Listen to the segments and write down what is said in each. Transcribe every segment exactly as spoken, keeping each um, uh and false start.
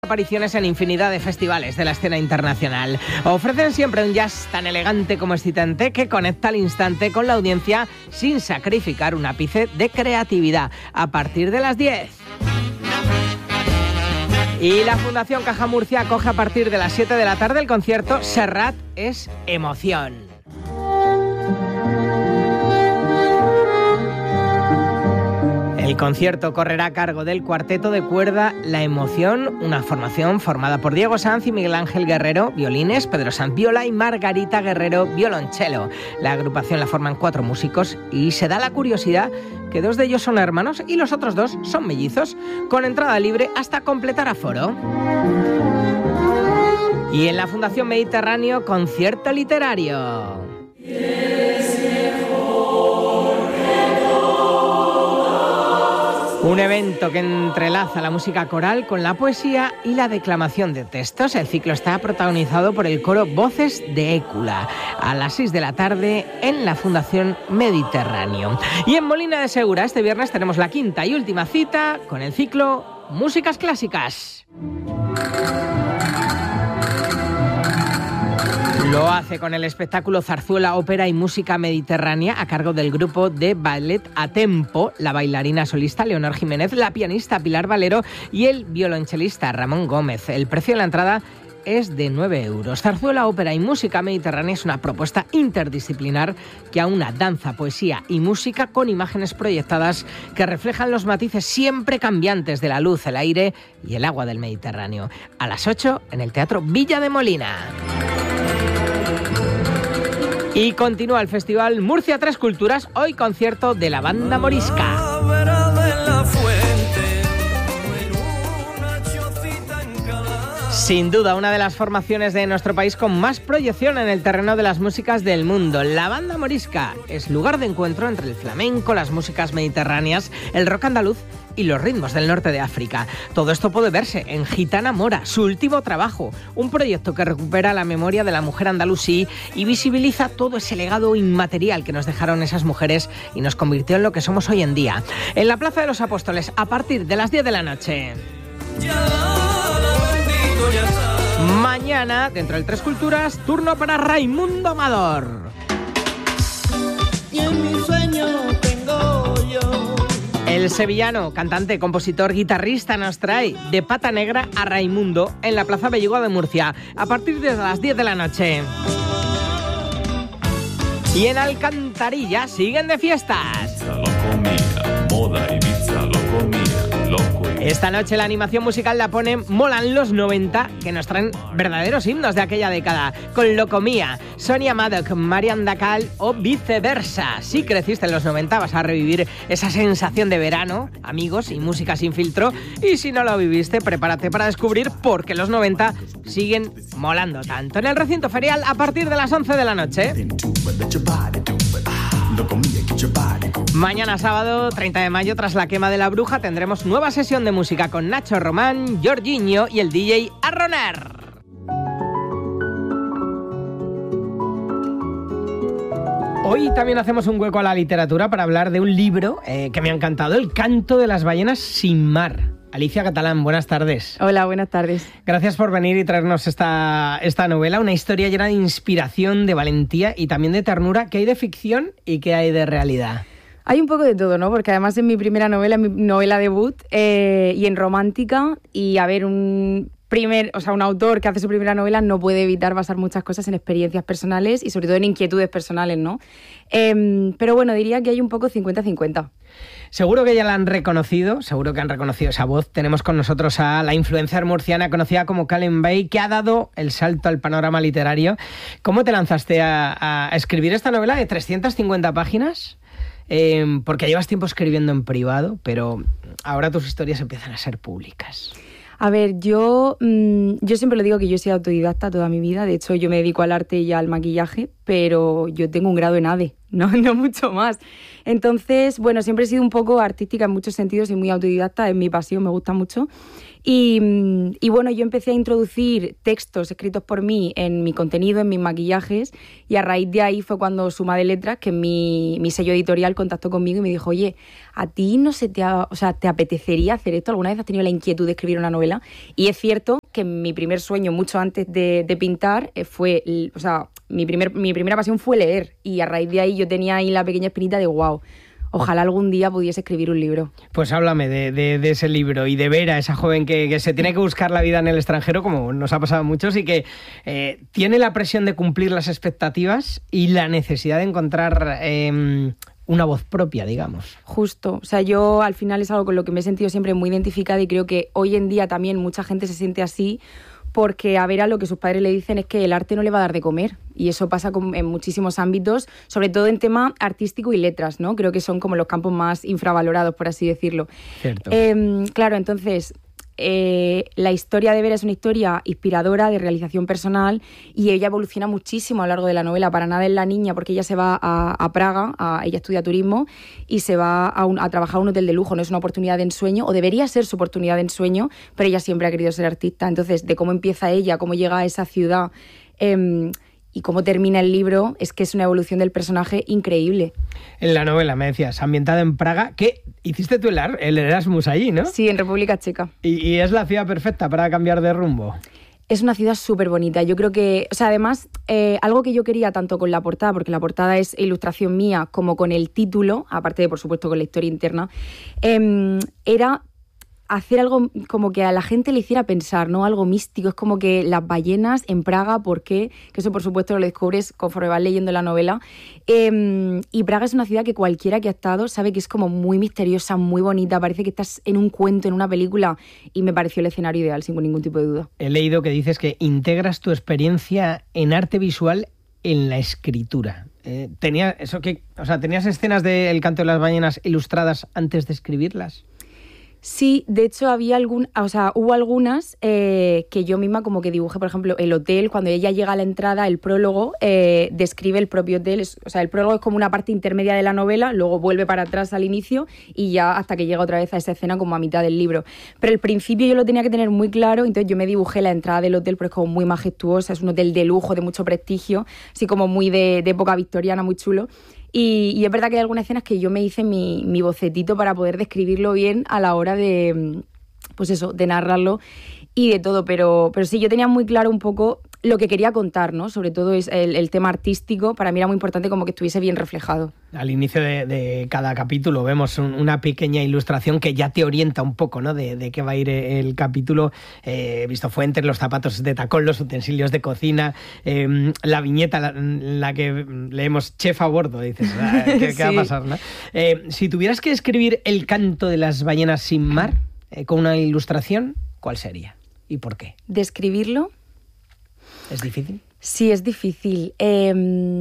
apariciones en infinidad de festivales de la escena internacional. Ofrecen siempre un jazz tan elegante como excitante que conecta al instante con la audiencia sin sacrificar un ápice de creatividad. A partir de las diez. Y la Fundación Caja Murcia acoge a partir de las siete de la tarde el concierto Serrat es emoción. El concierto correrá a cargo del cuarteto de cuerda La Emoción, una formación formada por Diego Sanz y Miguel Ángel Guerrero, violines, Pedro Sanz viola y Margarita Guerrero, violonchelo. La agrupación la forman cuatro músicos y se da la curiosidad que dos de ellos son hermanos y los otros dos son mellizos, con entrada libre hasta completar aforo. Y en la Fundación Mediterráneo, concierto literario. Un evento que entrelaza la música coral con la poesía y la declamación de textos. El ciclo está protagonizado por el coro Voces de Écula, a las seis de la tarde en la Fundación Mediterráneo. Y en Molina de Segura este viernes tenemos la quinta y última cita con el ciclo Músicas Clásicas. Lo hace con el espectáculo Zarzuela, Ópera y Música Mediterránea a cargo del grupo de ballet A Tempo, la bailarina solista Leonor Jiménez, la pianista Pilar Valero y el violonchelista Ramón Gómez. El precio de la entrada es de nueve euros. Zarzuela, Ópera y Música Mediterránea es una propuesta interdisciplinar que aúna danza, poesía y música con imágenes proyectadas que reflejan los matices siempre cambiantes de la luz, el aire y el agua del Mediterráneo. A las ocho en el Teatro Villa de Molina. Y continúa el Festival Murcia Tres Culturas, hoy concierto de la Banda Morisca. Sin duda, una de las formaciones de nuestro país con más proyección en el terreno de las músicas del mundo. La Banda Morisca es lugar de encuentro entre el flamenco, las músicas mediterráneas, el rock andaluz y los ritmos del norte de África. Todo esto puede verse en Gitana Mora, su último trabajo, un proyecto que recupera la memoria de la mujer andalusí y visibiliza todo ese legado inmaterial que nos dejaron esas mujeres y nos convirtió en lo que somos hoy en día. En la Plaza de los Apóstoles, a partir de las diez de la noche. Mañana, dentro del Tres Culturas, turno para Raimundo Amador. Y en mi sueño tengo yo. El sevillano, cantante, compositor, guitarrista nos trae de Pata Negra a Raimundo en la Plaza Belluga de Murcia, a partir de las diez de la noche. Y en Alcantarilla siguen de fiestas. Esta noche la animación musical la pone Molan los noventa, que nos traen verdaderos himnos de aquella década, con Locomía, Sonia Maddock, Marian Dacal o viceversa. Si creciste en los noventa vas a revivir esa sensación de verano, amigos y música sin filtro, y si no lo viviste, prepárate para descubrir por qué los noventa siguen molando tanto. En el recinto ferial a partir de las once de la noche. Mañana sábado, treinta de mayo, tras la quema de la bruja, tendremos nueva sesión de música con Nacho Román, Jorginho y el D J Arroner. Hoy también hacemos un hueco a la literatura para hablar de un libro eh, que me ha encantado, El canto de las ballenas sin mar. Alicia Catalán, buenas tardes. Hola, buenas tardes. Gracias por venir y traernos esta, esta novela, una historia llena de inspiración, de valentía y también de ternura. ¿Qué hay de ficción y qué hay de realidad? Hay un poco de todo, ¿no? Porque además es mi primera novela, mi novela debut, eh, y en romántica, y a ver, un primer, o sea, un autor que hace su primera novela no puede evitar basar muchas cosas en experiencias personales y sobre todo en inquietudes personales, ¿no? Eh, pero bueno, diría que hay un poco cincuenta cincuenta. Seguro que ya la han reconocido, seguro que han reconocido esa voz. Tenemos con nosotros a la influencer murciana conocida como Calen Bay, que ha dado el salto al panorama literario. ¿Cómo te lanzaste a, a escribir esta novela de trescientas cincuenta páginas? Eh, porque llevas tiempo escribiendo en privado, pero ahora tus historias empiezan a ser públicas. A ver, yo, mmm, yo siempre lo digo que yo he sido autodidacta toda mi vida. De hecho, yo me dedico al arte y al maquillaje, pero yo tengo un grado en A D E, no, no mucho más. Entonces, bueno, siempre he sido un poco artística en muchos sentidos y muy autodidacta, es mi pasión, me gusta mucho. Y, y bueno, yo empecé a introducir textos escritos por mí en mi contenido, en mis maquillajes, y a raíz de ahí fue cuando Suma de Letras, que es mi, mi sello editorial, contactó conmigo y me dijo, oye, ¿a ti no se te, ha, o sea, te apetecería hacer esto? ¿Alguna vez has tenido la inquietud de escribir una novela? Y es cierto que mi primer sueño, mucho antes de, de pintar, eh, fue, o sea, mi, primer, mi primera pasión fue leer. Y a raíz de ahí yo tenía ahí la pequeña espinita de wow, ojalá algún día pudiese escribir un libro. Pues háblame de, de, de ese libro y de ver a esa joven que, que se tiene que buscar la vida en el extranjero, como nos ha pasado a muchos, y que eh, tiene la presión de cumplir las expectativas y la necesidad de encontrar eh, una voz propia, digamos. Justo. O sea, yo al final es algo con lo que me he sentido siempre muy identificada y creo que hoy en día también mucha gente se siente así, porque a Vera lo que sus padres le dicen es que el arte no le va a dar de comer, y eso pasa con, en muchísimos ámbitos, sobre todo en tema artístico y letras, ¿no? Creo que son como los campos más infravalorados, por así decirlo. Cierto. Eh, claro, entonces... Eh, la historia de Vera es una historia inspiradora, de realización personal, y ella evoluciona muchísimo a lo largo de la novela. Para nada es la niña, porque ella se va a, a Praga, a, ella estudia turismo y se va a, un, a trabajar a un hotel de lujo. No es una oportunidad de ensueño, o debería ser su oportunidad de ensueño, pero ella siempre ha querido ser artista. Entonces, de cómo empieza ella, cómo llega a esa ciudad eh, y cómo termina el libro, es que es una evolución del personaje increíble. En la novela, me decías, ambientada en Praga, que hiciste tú el, el Erasmus allí, ¿no? Sí, en República Checa. ¿Y, y es la ciudad perfecta para cambiar de rumbo? Es una ciudad súper bonita. Yo creo que, o sea, además, eh, algo que yo quería tanto con la portada, porque la portada es ilustración mía, como con el título, aparte de, por supuesto, con la historia interna, eh, era hacer algo como que a la gente le hiciera pensar, ¿no? Algo místico. Es como que las ballenas en Praga, ¿por qué? Que eso, por supuesto, lo descubres conforme vas leyendo la novela. Eh, y Praga es una ciudad que cualquiera que ha estado sabe que es como muy misteriosa, muy bonita. Parece que estás en un cuento, en una película. Y me pareció el escenario ideal, sin ningún tipo de duda. He leído que dices que integras tu experiencia en arte visual en la escritura. Eh, ¿tenía, eso que, o sea, ¿Tenías escenas del canto de las ballenas ilustradas antes de escribirlas? Sí, de hecho había algún, o sea, hubo algunas eh, que yo misma como que dibujé, por ejemplo, el hotel. Cuando ella llega a la entrada, el prólogo eh, describe el propio hotel. Es, o sea, el prólogo es como una parte intermedia de la novela, luego vuelve para atrás al inicio y ya hasta que llega otra vez a esa escena como a mitad del libro. Pero el principio yo lo tenía que tener muy claro, entonces yo me dibujé la entrada del hotel, pero es como muy majestuosa, es un hotel de lujo, de mucho prestigio, así como muy de, de época victoriana, muy chulo. Y, y es verdad que hay algunas escenas que yo me hice mi, mi bocetito para poder describirlo bien a la hora de, pues eso, de narrarlo y de todo. Pero, pero sí, yo tenía muy claro un poco lo que quería contar, ¿no? Sobre todo es el, el tema artístico. Para mí era muy importante como que estuviese bien reflejado. Al inicio de, de cada capítulo vemos un, una pequeña ilustración que ya te orienta un poco, ¿no? De, de qué va a ir el capítulo. Eh, he visto fuentes, los zapatos de tacón, los utensilios de cocina, eh, la viñeta la, la que leemos chef a bordo, dices, ¿qué, qué sí. va a pasar, ¿no? Eh, si tuvieras que escribir el canto de las ballenas sin mar eh, con una ilustración, ¿cuál sería? ¿Y por qué? ¿Describirlo? ¿Es difícil? Sí, es difícil. Eh,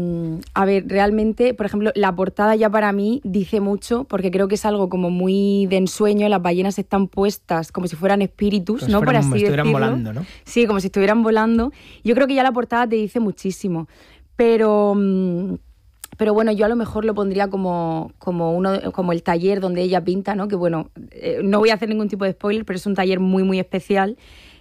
a ver, realmente, por ejemplo, la portada ya para mí dice mucho, porque creo que es algo como muy de ensueño. Las ballenas están puestas como si fueran espíritus, como ¿no? Si fueran, por así estuvieran decirlo. volando, ¿no? Sí, como si estuvieran volando. Yo creo que ya la portada te dice muchísimo. Pero... Pero bueno, yo a lo mejor lo pondría como, como, uno, como el taller donde ella pinta, ¿no? Que bueno, eh, no voy a hacer ningún tipo de spoiler, pero es un taller muy, muy especial.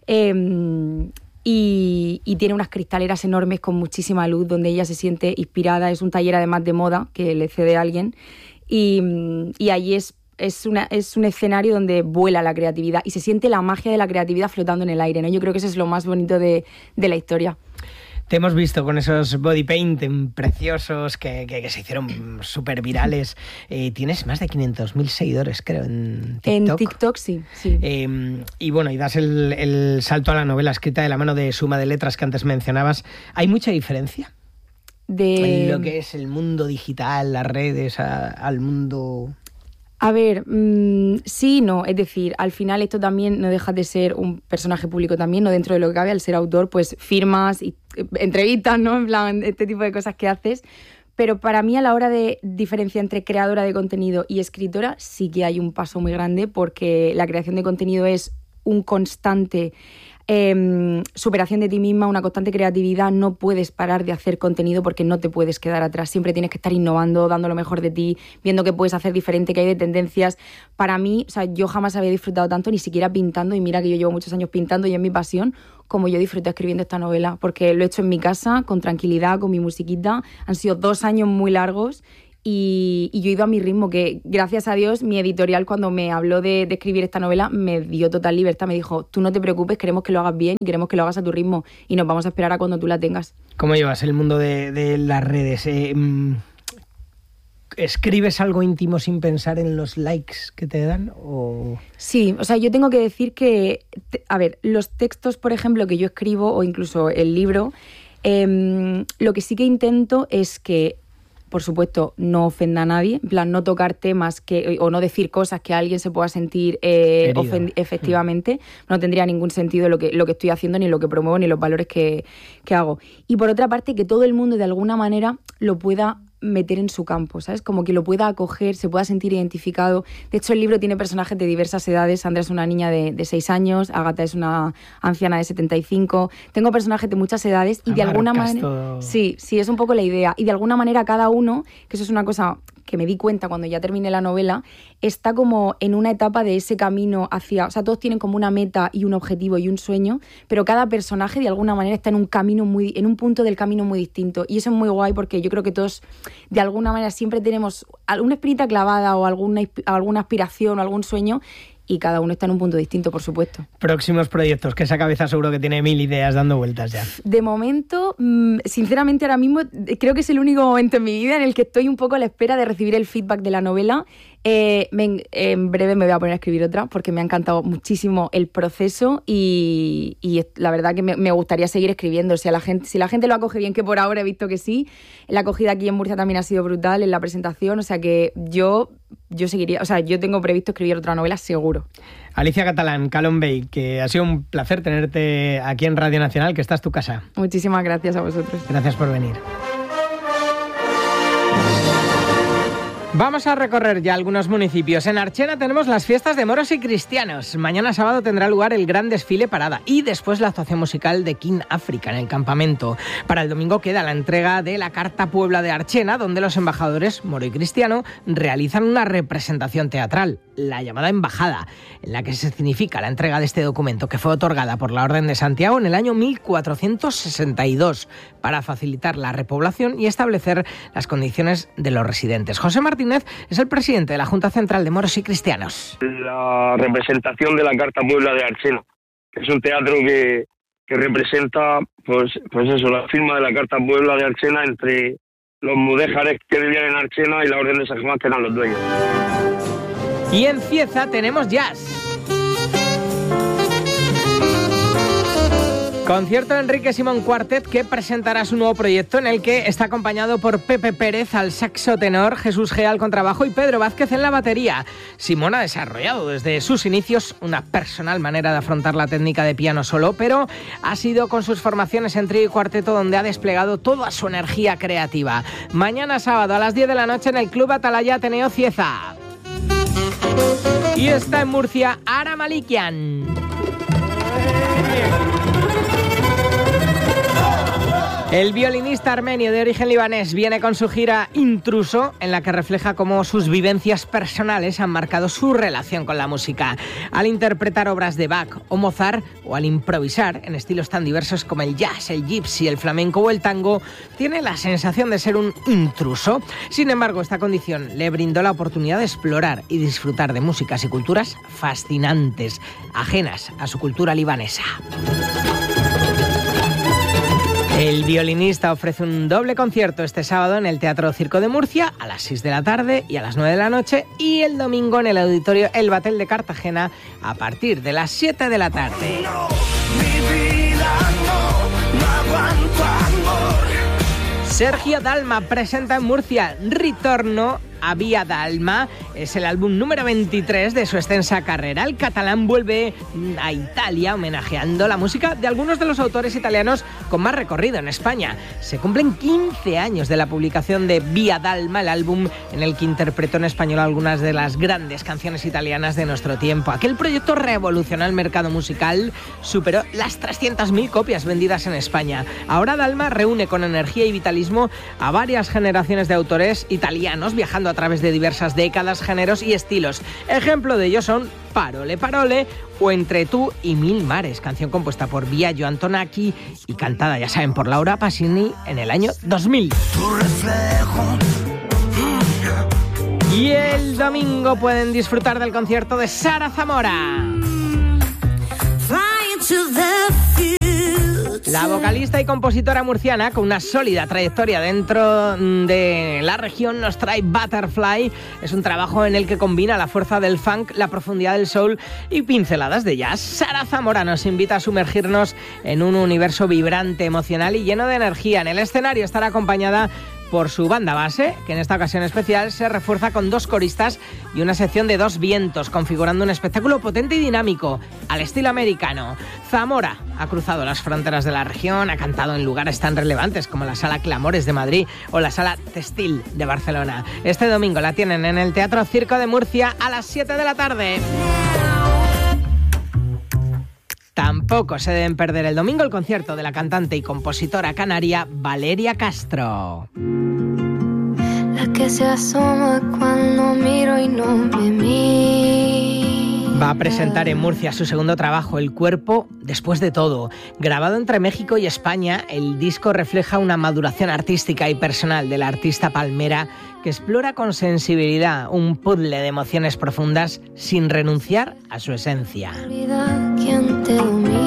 Eh, y, y tiene unas cristaleras enormes con muchísima luz, donde ella se siente inspirada. Es un taller además de moda que le cede a alguien. Y, y allí es, es, una, es un escenario donde vuela la creatividad y se siente la magia de la creatividad flotando en el aire, ¿no? Yo creo que eso es lo más bonito de, de la historia. Te hemos visto con esos body paint preciosos que, que, que se hicieron súper virales. Eh, tienes más de quinientos mil seguidores, creo, en TikTok. En TikTok, sí. sí. Eh, y bueno, y das el, el salto a la novela escrita de la mano de Suma de Letras que antes mencionabas. ¿Hay mucha diferencia? De en lo que es el mundo digital, las redes, a, al mundo... A ver, mmm, sí y no, es decir, al final esto también no deja de ser un personaje público también, no dentro de lo que cabe, al ser autor, pues firmas y entrevistas, ¿no? En plan, este tipo de cosas que haces. Pero para mí a la hora de diferenciar entre creadora de contenido y escritora sí que hay un paso muy grande, porque la creación de contenido es un constante... Eh, superación de ti misma, una constante creatividad. No puedes parar de hacer contenido porque no te puedes quedar atrás. Siempre tienes que estar innovando, dando lo mejor de ti, viendo qué puedes hacer diferente, qué hay de tendencias. Para mí, o sea, yo jamás había disfrutado tanto, ni siquiera pintando, y mira que yo llevo muchos años pintando y es mi pasión, como yo disfruto escribiendo esta novela, porque lo he hecho en mi casa, con tranquilidad, con mi musiquita. Han sido dos años muy largos y, y yo he ido a mi ritmo, que gracias a Dios mi editorial cuando me habló de, de escribir esta novela me dio total libertad, me dijo, tú no te preocupes, queremos que lo hagas bien y queremos que lo hagas a tu ritmo y nos vamos a esperar a cuando tú la tengas. ¿Cómo llevas el mundo de, de las redes? Eh, ¿Escribes algo íntimo sin pensar en los likes que te dan? O... Sí, o sea, yo tengo que decir que, a ver, los textos, por ejemplo, que yo escribo o incluso el libro, eh, lo que sí que intento es que, por supuesto, no ofenda a nadie, en plan, no tocar temas que, o no decir cosas que alguien se pueda sentir eh, ofendi- efectivamente. No tendría ningún sentido lo que, lo que estoy haciendo, ni lo que promuevo, ni los valores que, que hago. Y por otra parte, que todo el mundo de alguna manera lo pueda meter en su campo, ¿sabes? Como que lo pueda acoger, se pueda sentir identificado. De hecho, el libro tiene personajes de diversas edades. Sandra es una niña de, de seis años, Ágata es una anciana de setenta y cinco. Tengo personajes de muchas edades y de alguna manera... Todo... Sí, sí, es un poco la idea. Y de alguna manera cada uno, que eso es una cosa que me di cuenta cuando ya terminé la novela, está como en una etapa de ese camino hacia... O sea, todos tienen como una meta y un objetivo y un sueño, pero cada personaje de alguna manera está en un camino muy... en un punto del camino muy distinto. Y eso es muy guay porque yo creo que todos, de alguna manera, siempre tenemos alguna espinita clavada o alguna, alguna aspiración o algún sueño, y cada uno está en un punto distinto, por supuesto. Próximos proyectos, que esa cabeza seguro que tiene mil ideas dando vueltas ya. De momento, sinceramente ahora mismo creo que es el único momento en mi vida en el que estoy un poco a la espera de recibir el feedback de la novela. Eh, me, en breve me voy a poner a escribir otra porque me ha encantado muchísimo el proceso y, y la verdad que me, me gustaría seguir escribiendo. Si, a la gente, si la gente lo acoge bien, que por ahora he visto que sí, la acogida aquí en Murcia también ha sido brutal en la presentación, o sea que yo, yo seguiría, o sea, yo tengo previsto escribir otra novela seguro. Alicia Catalán, Calum Bay, que ha sido un placer tenerte aquí en Radio Nacional, que esta es tu casa. Muchísimas gracias a vosotros. Gracias por venir. Vamos a recorrer ya algunos municipios. En Archena tenemos las fiestas de moros y cristianos. Mañana sábado tendrá lugar el gran desfile parada y después la actuación musical de King África en el campamento. Para el domingo queda la entrega de la Carta Puebla de Archena, donde los embajadores moro y cristiano realizan una representación teatral, la llamada Embajada, en la que se significa la entrega de este documento que fue otorgada por la Orden de Santiago en el año mil cuatrocientos sesenta y dos para facilitar la repoblación y establecer las condiciones de los residentes. José Martínez es el presidente de la Junta Central de Moros y Cristianos. La representación de la Carta Puebla de Archena, que es un teatro que, que representa pues, pues eso, la firma de la Carta Puebla de Archena entre los mudéjares que vivían en Archena y la Orden de San Germán, que eran los dueños. Y en Cieza tenemos jazz. Concierto de Enrique Simón Quartet, que presentará su nuevo proyecto en el que está acompañado por Pepe Pérez al saxo tenor, Jesús G al contrabajo y Pedro Vázquez en la batería. Simón ha desarrollado desde sus inicios una personal manera de afrontar la técnica de piano solo, pero ha sido con sus formaciones en trío y cuarteto donde ha desplegado toda su energía creativa. Mañana sábado a las diez de la noche en el Club Atalaya Ateneo Cieza. Y está en Murcia Ara Malikian. El violinista armenio de origen libanés viene con su gira Intruso, en la que refleja cómo sus vivencias personales han marcado su relación con la música. Al interpretar obras de Bach o Mozart, o al improvisar en estilos tan diversos como el jazz, el gypsy, el flamenco o el tango, tiene la sensación de ser un intruso. Sin embargo, esta condición le brindó la oportunidad de explorar y disfrutar de músicas y culturas fascinantes, ajenas a su cultura libanesa. El violinista ofrece un doble concierto este sábado en el Teatro Circo de Murcia a las seis de la tarde y a las nueve de la noche y el domingo en el Auditorio El Batel de Cartagena a partir de las siete de la tarde. No, mi vida no, no aguanto amor. Sergio Dalma presenta en Murcia Ritorno a Via Dalma. Es el álbum número veintitrés de su extensa carrera. El catalán vuelve a Italia homenajeando la música de algunos de los autores italianos con más recorrido en España. Se cumplen quince años de la publicación de Via Dalma, el álbum en el que interpretó en español algunas de las grandes canciones italianas de nuestro tiempo. Aquel proyecto revolucionó el mercado musical, superó las trescientas mil copias vendidas en España. Ahora Dalma reúne con energía y vitalismo a varias generaciones de autores italianos, viajando a través de diversas décadas, géneros y estilos. Ejemplo de ello son Parole Parole o Entre tú y mil mares, canción compuesta por Biagio Antonacchi y cantada, ya saben, por Laura Pausini en el año dos mil. Tu reflejo, mm. Y el domingo pueden disfrutar del concierto de Sara Zamora. La vocalista y compositora murciana, con una sólida trayectoria dentro de la región, nos trae Butterfly. Es un trabajo en el que combina la fuerza del funk, la profundidad del soul y pinceladas de jazz. Sara Zamora nos invita a sumergirnos en un universo vibrante, emocional y lleno de energía. En el escenario estará acompañada por su banda base, que en esta ocasión especial se refuerza con dos coristas y una sección de dos vientos, configurando un espectáculo potente y dinámico, al estilo americano. Zamora ha cruzado las fronteras de la región, ha cantado en lugares tan relevantes como la Sala Clamores de Madrid o la Sala Textil de Barcelona. Este domingo la tienen en el Teatro Circo de Murcia a las siete de la tarde. Tampoco se deben perder el domingo el concierto de la cantante y compositora canaria Valeria Castro. La que se asoma cuando miro y no me mira. Va a presentar en Murcia su segundo trabajo, El cuerpo después de todo. Grabado entre México y España, el disco refleja una maduración artística y personal de la artista palmera que explora con sensibilidad un puzzle de emociones profundas sin renunciar a su esencia. ¿Quién te domina?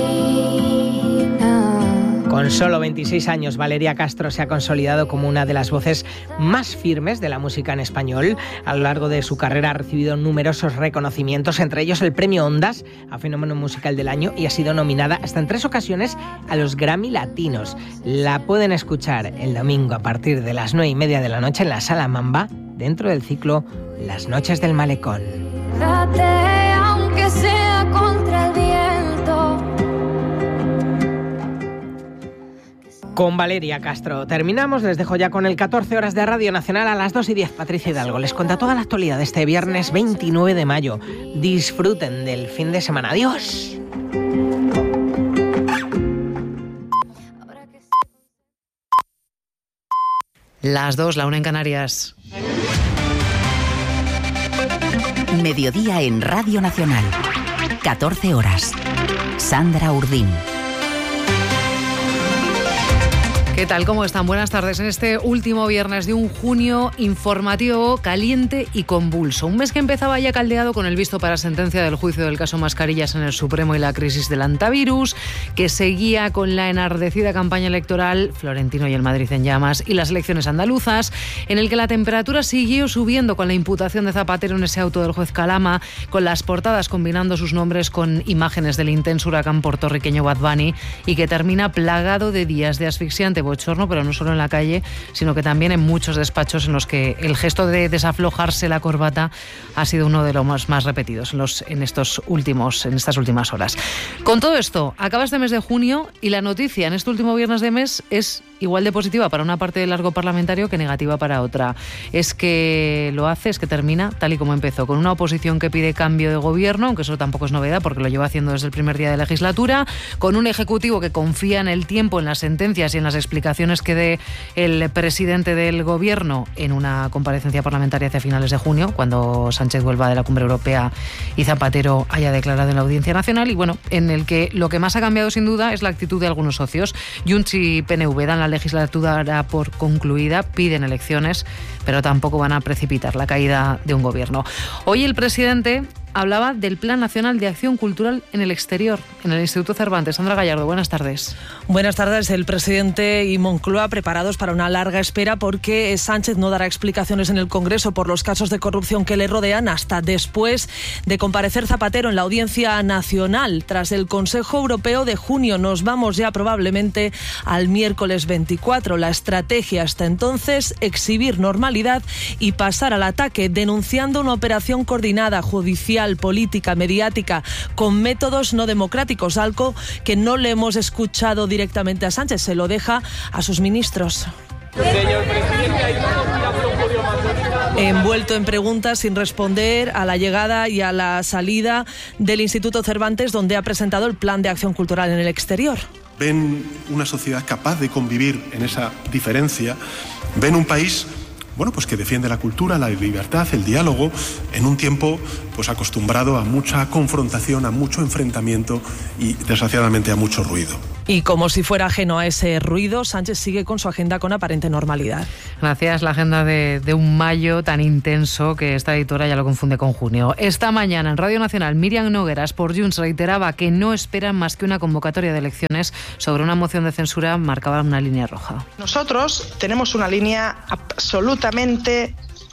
Con solo veintiséis años, Valeria Castro se ha consolidado como una de las voces más firmes de la música en español. A lo largo de su carrera ha recibido numerosos reconocimientos, entre ellos el Premio Ondas a Fenómeno Musical del Año, y ha sido nominada hasta en tres ocasiones a los Grammy Latinos. La pueden escuchar el domingo a partir de las nueve y media de la noche en la Sala Mamba, dentro del ciclo Las Noches del Malecón. Date, aunque sea contra el viento. Con Valeria Castro terminamos. Les dejo ya con el catorce horas de Radio Nacional a las dos y diez. Patricia Hidalgo les cuenta toda la actualidad de este viernes veintinueve de mayo. Disfruten del fin de semana. Adiós. Las dos, la una en Canarias. Mediodía en Radio Nacional. catorce horas. Sandra Urdín. ¿Qué tal? ¿Cómo están? Buenas tardes. En este último viernes de un junio informativo caliente y convulso. Un mes que empezaba ya caldeado con el visto para sentencia del juicio del caso Mascarillas en el Supremo y la crisis del antivirus, que seguía con la enardecida campaña electoral, Florentino y el Madrid en llamas, y las elecciones andaluzas, en el que la temperatura siguió subiendo con la imputación de Zapatero en ese auto del juez Calama, con las portadas combinando sus nombres con imágenes del intenso huracán puertorriqueño Bad Bunny, y que termina plagado de días de asfixiante bochorno, pero no solo en la calle, sino que también en muchos despachos en los que el gesto de desaflojarse la corbata ha sido uno de los más, más repetidos en, los, en, estos últimos, en estas últimas horas. Con todo esto, acaba este mes de junio y la noticia en este último viernes de mes es igual de positiva para una parte del largo parlamentario que negativa para otra. Es que lo hace, es que termina tal y como empezó, con una oposición que pide cambio de gobierno, aunque eso tampoco es novedad porque lo lleva haciendo desde el primer día de legislatura, con un ejecutivo que confía en el tiempo, en las sentencias y en las explicaciones que dé el presidente del gobierno en una comparecencia parlamentaria hacia finales de junio, cuando Sánchez vuelva de la Cumbre Europea y Zapatero haya declarado en la Audiencia Nacional, y bueno, en el que lo que más ha cambiado sin duda es la actitud de algunos socios. Junts y P N V dan la legislatura por concluida, piden elecciones, pero tampoco van a precipitar la caída de un gobierno. Hoy el presidente hablaba del Plan Nacional de Acción Cultural en el Exterior, en el Instituto Cervantes. Sandra Gallardo, buenas tardes. Buenas tardes. El presidente y Moncloa preparados para una larga espera porque Sánchez no dará explicaciones en el Congreso por los casos de corrupción que le rodean hasta después de comparecer Zapatero en la Audiencia Nacional. Tras el Consejo Europeo de junio, nos vamos ya probablemente al miércoles veinticuatro. La estrategia hasta entonces, exhibir normalidad y pasar al ataque, denunciando una operación coordinada judicial, política, mediática, con métodos no democráticos, algo que no le hemos escuchado directamente a Sánchez, se lo deja a sus ministros. Señor presidente, hay Envuelto en preguntas sin responder a la llegada y a la salida del Instituto Cervantes, donde ha presentado el Plan de Acción Cultural en el Exterior. Ven una sociedad capaz de convivir en esa diferencia, ven un país bueno, pues que defiende la cultura, la libertad, el diálogo, en un tiempo pues acostumbrado a mucha confrontación, a mucho enfrentamiento y desgraciadamente a mucho ruido. Y como si fuera ajeno a ese ruido, Sánchez sigue con su agenda con aparente normalidad. Gracias, la agenda de, de un mayo tan intenso que esta editora ya lo confunde con junio. Esta mañana en Radio Nacional, Míriam Nogueras por Junts reiteraba que no esperan más que una convocatoria de elecciones sobre una moción de censura marcaba una línea roja. Nosotros tenemos una línea absolutamente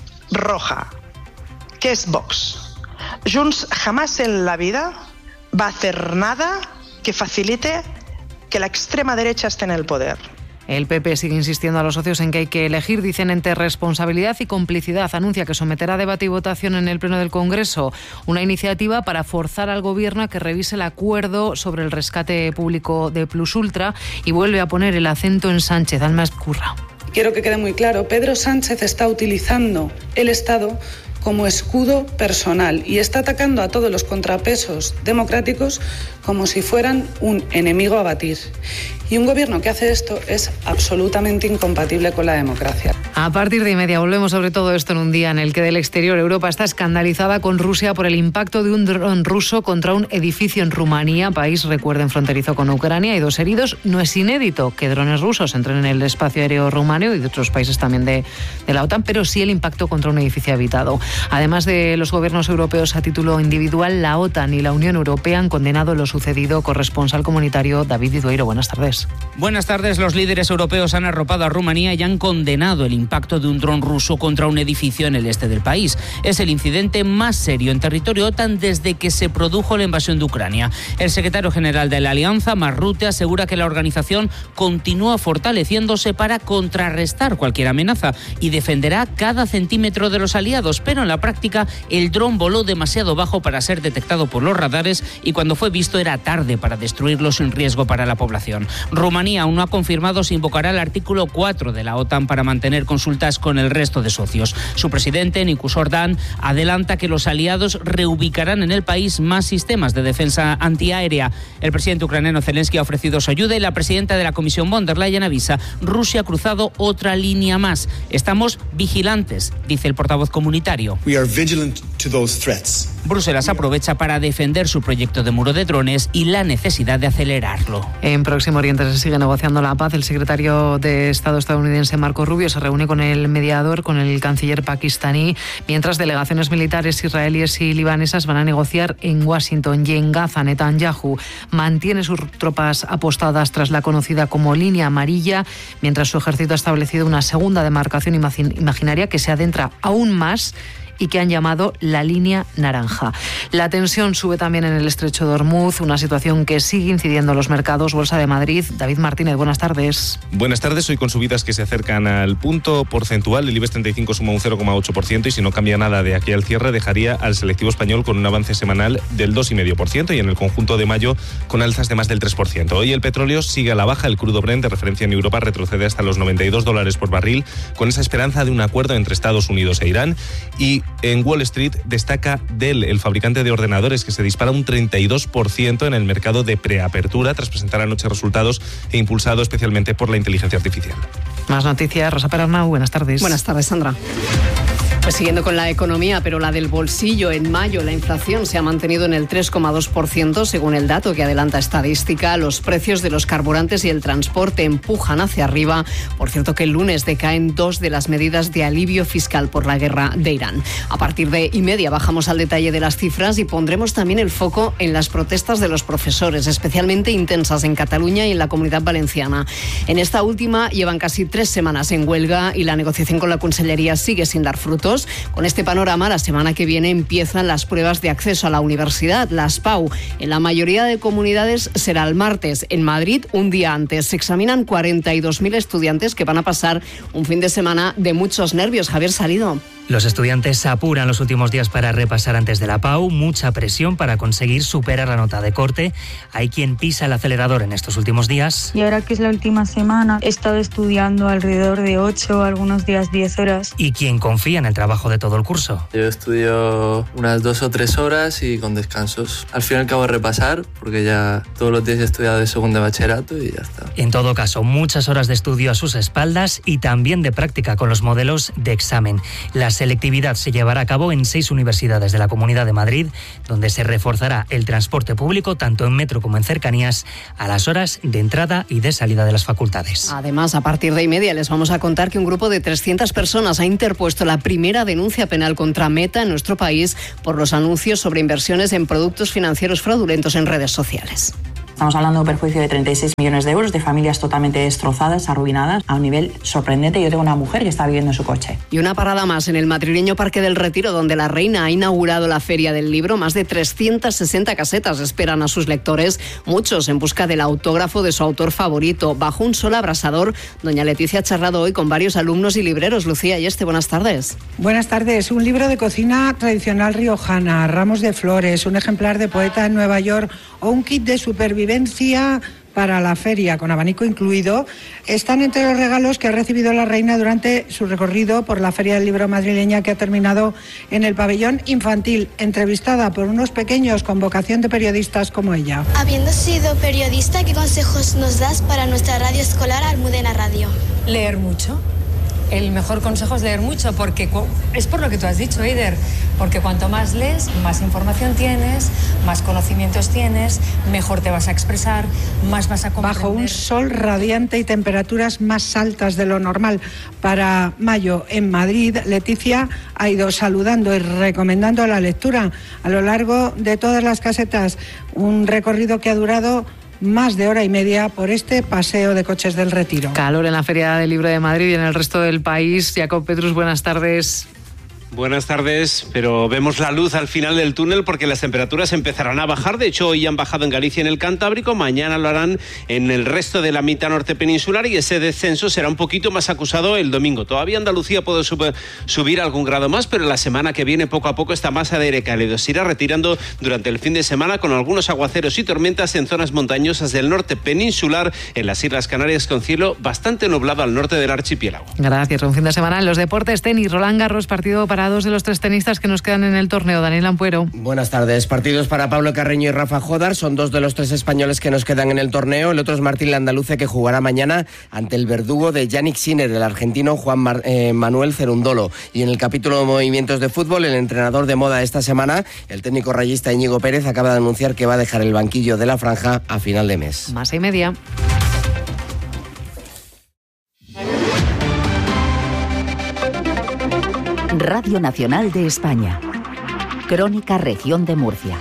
roja, que es Vox. Junts jamás en la vida va a hacer nada que facilite que la extrema derecha esté en el poder. El P P sigue insistiendo a los socios en que hay que elegir, dicen, entre responsabilidad y complicidad. Anuncia que someterá a debate y votación en el Pleno del Congreso una iniciativa para forzar al Gobierno a que revise el acuerdo sobre el rescate público de Plus Ultra y vuelve a poner el acento en Sánchez. Alma Escurra. Quiero que quede muy claro, Pedro Sánchez está utilizando el Estado como escudo personal y está atacando a todos los contrapesos democráticos como si fueran un enemigo a batir. Y un gobierno que hace esto es absolutamente incompatible con la democracia. A partir de y media volvemos sobre todo esto en un día en el que del exterior Europa está escandalizada con Rusia por el impacto de un dron ruso contra un edificio en Rumanía, país, recuerden, fronterizo con Ucrania. Hay dos heridos. No es inédito que drones rusos entren en el espacio aéreo rumano y de otros países también de, de la OTAN, pero sí el impacto contra un edificio habitado. Además de los gobiernos europeos a título individual, la OTAN y la Unión Europea han condenado lo sucedido. Corresponsal comunitario David Idueiro, buenas tardes. Buenas tardes. Los líderes europeos han arropado a Rumanía y han condenado el impacto de un dron ruso contra un edificio en el este del país. Es el incidente más serio en territorio OTAN desde que se produjo la invasión de Ucrania. El secretario general de la Alianza, Mark Rutte, asegura que la organización continúa fortaleciéndose para contrarrestar cualquier amenaza y defenderá cada centímetro de los aliados, pero en la práctica el dron voló demasiado bajo para ser detectado por los radares y cuando fue visto era tarde para destruirlo sin riesgo para la población. Rumanía aún no ha confirmado si invocará el artículo cuatro de la OTAN para mantener consultas con el resto de socios. Su presidente, Nicu Orban, adelanta que los aliados reubicarán en el país más sistemas de defensa antiaérea. El presidente ucraniano Zelensky ha ofrecido su ayuda y la presidenta de la Comisión von der Leyen avisa: Rusia ha cruzado otra línea más. Estamos vigilantes, dice el portavoz comunitario. We are vigilant to those threats. Bruselas aprovecha para defender su proyecto de muro de drones y la necesidad de acelerarlo. En Próximo Oriente se sigue negociando la paz. El secretario de Estado estadounidense Marco Rubio se reúne con el mediador, con el canciller pakistaní, mientras delegaciones militares israelíes y libanesas van a negociar en Washington. Y en Gaza, Netanyahu mantiene sus tropas apostadas tras la conocida como línea amarilla, mientras su ejército ha establecido una segunda demarcación imaginaria que se adentra aún más y que han llamado la línea naranja. La tensión sube también en el estrecho de Hormuz, una situación que sigue incidiendo en los mercados. Bolsa de Madrid, David Martínez, buenas tardes. Buenas tardes, hoy con subidas que se acercan al punto porcentual. El IBEX treinta y cinco suma un cero coma ocho por ciento y si no cambia nada de aquí al cierre dejaría al selectivo español con un avance semanal del dos coma cinco por ciento y en el conjunto de mayo con alzas de más del tres por ciento. Hoy el petróleo sigue a la baja, el crudo Brent de referencia en Europa retrocede hasta los noventa y dos dólares por barril con esa esperanza de un acuerdo entre Estados Unidos e Irán. Y en Wall Street destaca Dell, el fabricante de ordenadores, que se dispara un treinta y dos por ciento en el mercado de preapertura tras presentar anoche resultados e impulsado especialmente por la inteligencia artificial. Más noticias, Rosa Perarnau, buenas tardes. Buenas tardes, Sandra. Pues siguiendo con la economía, pero la del bolsillo, en mayo la inflación se ha mantenido en el tres coma dos por ciento, según el dato que adelanta Estadística. Los precios de los carburantes y el transporte empujan hacia arriba. Por cierto que el lunes decaen dos de las medidas de alivio fiscal por la guerra de Irán. A partir de y media bajamos al detalle de las cifras y pondremos también el foco en las protestas de los profesores, especialmente intensas en Cataluña y en la Comunidad Valenciana. En esta última llevan casi tres semanas en huelga y la negociación con la Consellería sigue sin dar frutos. Con este panorama, la semana que viene empiezan las pruebas de acceso a la universidad, las P A U. En la mayoría de comunidades será el martes. En Madrid, un día antes. Se examinan cuarenta y dos mil estudiantes que van a pasar un fin de semana de muchos nervios. Javier Salido. Los estudiantes se apuran los últimos días para repasar antes de la P A U, mucha presión para conseguir superar la nota de corte. Hay quien pisa el acelerador en estos últimos días. Y ahora que es la última semana, he estado estudiando alrededor de ocho, algunos días diez horas. Y quien confía en el trabajo de todo el curso. Yo estudio unas dos o tres horas y con descansos. Al fin y al cabo repasar, porque ya todos los días he estudiado de segundo de bachillerato y ya está. En todo caso, muchas horas de estudio a sus espaldas y también de práctica con los modelos de examen. Las selectividad se llevará a cabo en seis universidades de la Comunidad de Madrid, donde se reforzará el transporte público, tanto en metro como en cercanías, a las horas de entrada y de salida de las facultades. Además, a partir de y media les vamos a contar que un grupo de trescientas personas ha interpuesto la primera denuncia penal contra Meta en nuestro país por los anuncios sobre inversiones en productos financieros fraudulentos en redes sociales. Estamos hablando de un perjuicio de treinta y seis millones de euros, de familias totalmente destrozadas, arruinadas, a un nivel sorprendente. Yo tengo una mujer que está viviendo en su coche. Y una parada más en el madrileño Parque del Retiro, donde la Reina ha inaugurado la Feria del Libro. Más de trescientas sesenta casetas esperan a sus lectores, muchos en busca del autógrafo de su autor favorito. Bajo un sol abrasador, doña Leticia ha charlado hoy con varios alumnos y libreros. Lucía y este, buenas tardes. Buenas tardes. Un libro de cocina tradicional riojana, ramos de flores, un ejemplar de Poeta en Nueva York o un kit de supervivencia para la feria, con abanico incluido, están entre los regalos que ha recibido la reina durante su recorrido por la Feria del Libro madrileña, que ha terminado en el pabellón infantil, entrevistada por unos pequeños con vocación de periodistas como ella. Habiendo sido periodista, ¿qué consejos nos das para nuestra radio escolar Almudena Radio? Leer mucho. El mejor consejo es leer mucho, porque es por lo que tú has dicho, Eider, porque cuanto más lees, más información tienes, más conocimientos tienes, mejor te vas a expresar, más vas a comprender. Bajo un sol radiante y temperaturas más altas de lo normal para mayo en Madrid, Leticia ha ido saludando y recomendando la lectura a lo largo de todas las casetas, un recorrido que ha durado más de hora y media por este paseo de coches del Retiro. Calor en la Feria del Libro de Madrid y en el resto del país. Jacob Petrus, buenas tardes. Buenas tardes, pero vemos la luz al final del túnel porque las temperaturas empezarán a bajar. De hecho, hoy han bajado en Galicia y en el Cantábrico, mañana lo harán en el resto de la mitad norte peninsular y ese descenso será un poquito más acusado el domingo. Todavía Andalucía puede sub- subir algún grado más, pero la semana que viene poco a poco esta masa de aire cálido se irá retirando durante el fin de semana con algunos aguaceros y tormentas en zonas montañosas del norte peninsular, en las Islas Canarias con cielo bastante nublado al norte del archipiélago. Gracias. Un fin de semana en los deportes, tenis, Roland Garros, partido para dos de los tres tenistas que nos quedan en el torneo. Daniel Ampuero. Buenas tardes. Partidos para Pablo Carreño y Rafa Jodar. Son dos de los tres españoles que nos quedan en el torneo. El otro es Martín Landaluce, que jugará mañana ante el verdugo de Yannick Sinner, el argentino Juan Mar- eh, Manuel Cerundolo. Y en el capítulo de movimientos de fútbol, el entrenador de moda esta semana, el técnico rayista Íñigo Pérez, acaba de anunciar que va a dejar el banquillo de la franja a final de mes. Más y media. Radio Nacional de España. Crónica Región de Murcia.